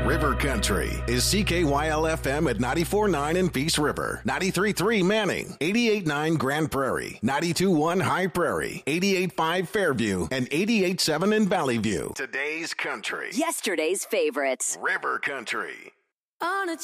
River Country is CKYL-FM at 94.9 in Peace River, 93.3 Manning, 88.9 Grand Prairie, 92.1 High Prairie, 88.5 Fairview, and 88.7 in Valley View. Today's country. Yesterday's favorites. River Country. On a